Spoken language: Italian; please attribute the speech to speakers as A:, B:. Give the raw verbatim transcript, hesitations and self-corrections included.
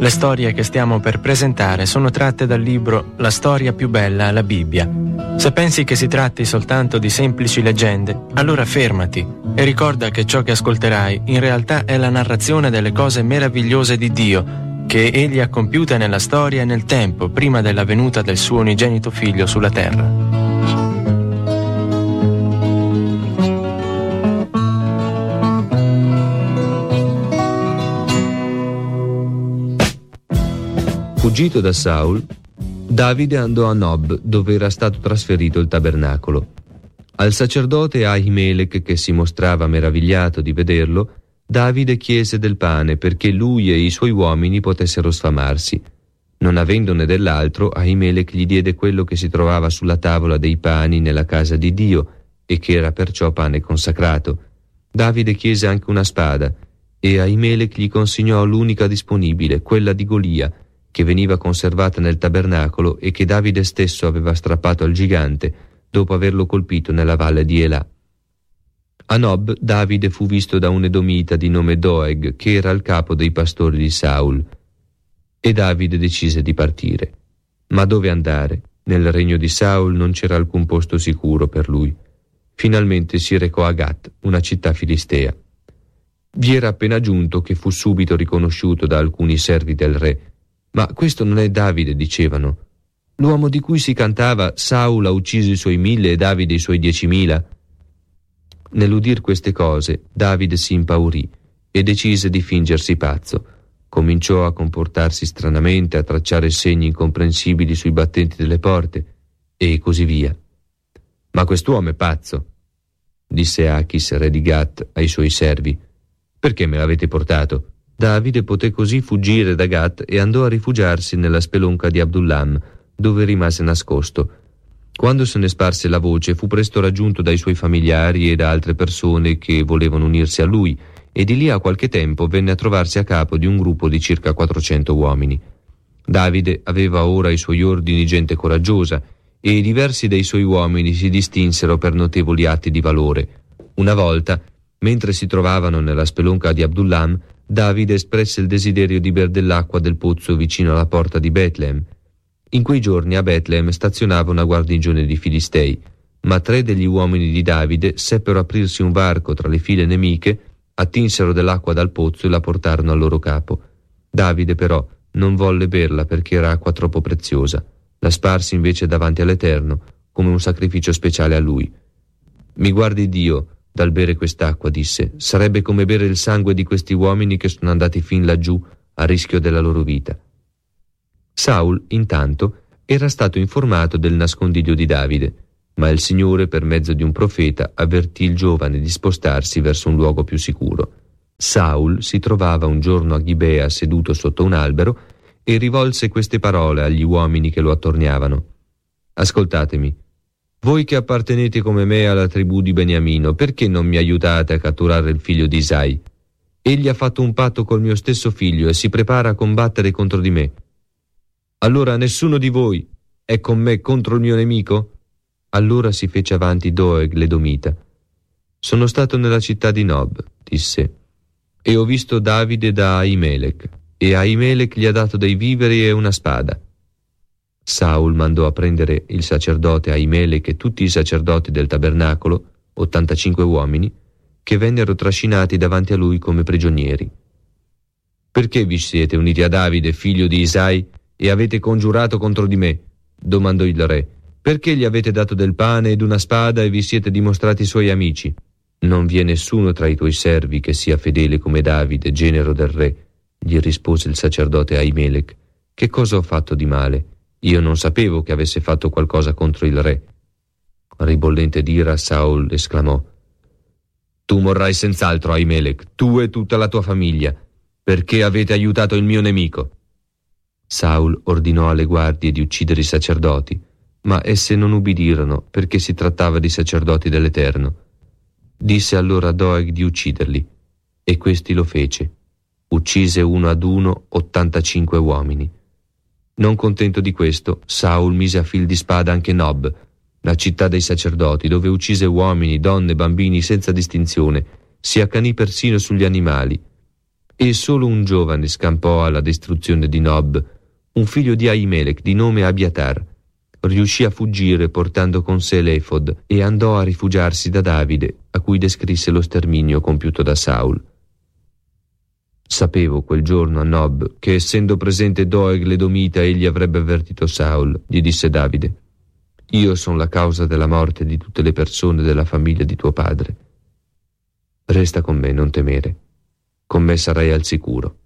A: Le storie che stiamo per presentare sono tratte dal libro La storia più bella, la Bibbia. Se pensi che si tratti soltanto di semplici leggende, allora fermati e ricorda che ciò che ascolterai in realtà è la narrazione delle cose meravigliose di Dio che Egli ha compiute nella storia e nel tempo prima della venuta del suo unigenito Figlio sulla terra.
B: Fuggito da Saul, Davide andò a Nob, dove era stato trasferito il tabernacolo. Al sacerdote Ahimelech, che si mostrava meravigliato di vederlo, Davide chiese del pane perché lui e i suoi uomini potessero sfamarsi. Non avendone dell'altro, Ahimelech gli diede quello che si trovava sulla tavola dei pani nella casa di Dio e che era perciò pane consacrato. Davide chiese anche una spada e Ahimelech gli consegnò l'unica disponibile, quella di Golia, che veniva conservata nel tabernacolo e che Davide stesso aveva strappato al gigante dopo averlo colpito nella valle di Elà. A Nob Davide fu visto da un edomita di nome Doeg, che era il capo dei pastori di Saul. E Davide decise di partire. Ma dove andare? Nel regno di Saul non c'era alcun posto sicuro per lui. Finalmente si recò a Gat, una città filistea. Vi era appena giunto che fu subito riconosciuto da alcuni servi del re. Ma questo non è Davide, dicevano. L'uomo di cui si cantava Saul ha ucciso i suoi mille e Davide i suoi diecimila. Nell'udir queste cose, Davide si impaurì e decise di fingersi pazzo. Cominciò a comportarsi stranamente, a tracciare segni incomprensibili sui battenti delle porte e così via. Ma quest'uomo è pazzo, disse Achis, re di Gat, ai suoi servi. Perché me l'avete portato? Davide poté così fuggire da Gat e andò a rifugiarsi nella spelonca di Adullam, dove rimase nascosto. Quando se ne sparse la voce, fu presto raggiunto dai suoi familiari e da altre persone che volevano unirsi a lui, e di lì a qualche tempo venne a trovarsi a capo di un gruppo di circa quattrocento uomini. Davide aveva ora ai suoi ordini gente coraggiosa, e diversi dei suoi uomini si distinsero per notevoli atti di valore. Una volta, mentre si trovavano nella spelonca di Adullam, Davide espresse il desiderio di ber dell'acqua del pozzo vicino alla porta di Betlem. In quei giorni a Betlem stazionava una guarnigione di Filistei, ma tre degli uomini di Davide seppero aprirsi un varco tra le file nemiche, attinsero dell'acqua dal pozzo e la portarono al loro capo. Davide però non volle berla perché era acqua troppo preziosa. La sparse invece davanti all'Eterno come un sacrificio speciale a lui. Mi guardi Dio dal bere quest'acqua, disse, sarebbe come bere il sangue di questi uomini che sono andati fin laggiù a rischio della loro vita. Saul, intanto, era stato informato del nascondiglio di Davide, ma il Signore, per mezzo di un profeta, avvertì il giovane di spostarsi verso un luogo più sicuro. Saul si trovava un giorno a Gibea seduto sotto un albero e rivolse queste parole agli uomini che lo attorniavano. Ascoltatemi. Voi che appartenete come me alla tribù di Beniamino, perché non mi aiutate a catturare il figlio di Isai? Egli ha fatto un patto col mio stesso figlio e si prepara a combattere contro di me. Allora nessuno di voi è con me contro il mio nemico? Allora si fece avanti Doeg l'Edomita. Sono stato nella città di Nob, disse, e ho visto Davide da Ahimelech, e Ahimelech gli ha dato dei viveri e una spada. Saul mandò a prendere il sacerdote Ahimelech e tutti i sacerdoti del tabernacolo, ottantacinque uomini, che vennero trascinati davanti a lui come prigionieri. Perché vi siete uniti a Davide, figlio di Isai, e avete congiurato contro di me? Domandò il re. Perché gli avete dato del pane ed una spada e vi siete dimostrati suoi amici? Non vi è nessuno tra i tuoi servi che sia fedele come Davide, genero del re, gli rispose il sacerdote Ahimelech. Che cosa ho fatto di male? Io non sapevo che avesse fatto qualcosa contro il re. Ribollente d'ira, Saul esclamò: Tu morrai senz'altro, Ahimelech, tu e tutta la tua famiglia, perché avete aiutato il mio nemico. Saul ordinò alle guardie di uccidere i sacerdoti, ma esse non ubbidirono perché si trattava di sacerdoti dell'Eterno. Disse allora a Doeg di ucciderli, e questi lo fece. Uccise uno ad uno ottantacinque uomini. Non contento di questo, Saul mise a fil di spada anche Nob, la città dei sacerdoti, dove uccise uomini, donne, bambini senza distinzione, si accanì persino sugli animali. e solo un giovane scampò alla distruzione di Nob, un figlio di Ahimelech di nome Abiatar. Riuscì a fuggire portando con sé l'efod e andò a rifugiarsi da Davide, a cui descrisse lo sterminio compiuto da Saul. Sapevo quel giorno a Nob che, essendo presente Doeg l'Edomita, egli avrebbe avvertito Saul. Gli disse Davide: io sono la causa della morte di tutte le persone della famiglia di tuo padre. Resta con me, non temere. Con me sarai al sicuro.